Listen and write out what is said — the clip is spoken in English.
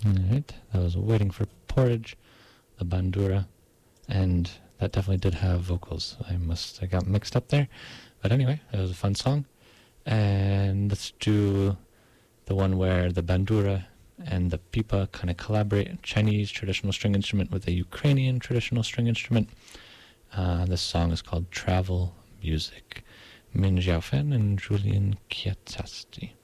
Alright, that was Waiting for Porridge, the Bandura, and that definitely did have vocals. I got mixed up there. But anyway, it was a fun song. And let's do the one where the Bandura and the pipa kind of collaborate, a Chinese traditional string instrument with a Ukrainian traditional string instrument. This song is called Travel Music. Min Xiaofen and Julian Kiatasti.